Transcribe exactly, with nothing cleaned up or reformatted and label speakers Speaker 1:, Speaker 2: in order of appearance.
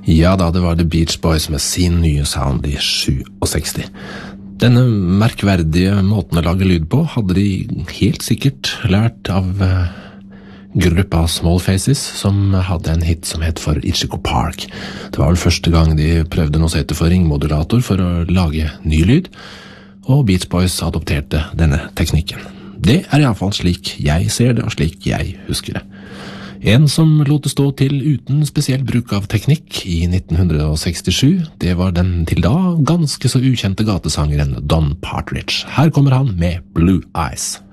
Speaker 1: Ja da, det var The Beach Boys med sin nye sound i sekstisju. Denne merkverdige måten å lage lyd på hadde de helt sikkert lært av uh, gruppa Small Faces, som hadde en hit som het for Ichigo Park. Det var vel første gang de prøvde noe som heter for ringmodulator for å lage ny lyd, og Beach Boys adopterte denne teknikken. Det er i alle fall slik jeg ser det, og slik jeg husker det. En som lot det stå til uten spesiell bruk av teknikk i nitten sekstisju, det var den til da ganske så ukjente gatesangeren Don Partridge. Her kommer han med Blue Eyes.